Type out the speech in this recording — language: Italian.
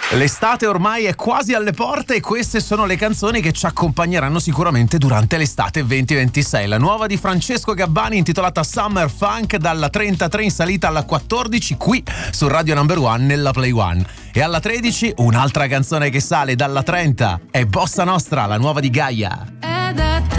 L'estate ormai è quasi alle porte e queste sono le canzoni che ci accompagneranno sicuramente durante l'estate 2026. La nuova di Francesco Gabbani intitolata Summer Funk, dalla 33 in salita alla 14 qui su Radio Number One nella Play One. E alla 13 un'altra canzone che sale dalla 30 è Bossa Nostra, la nuova di Gaia.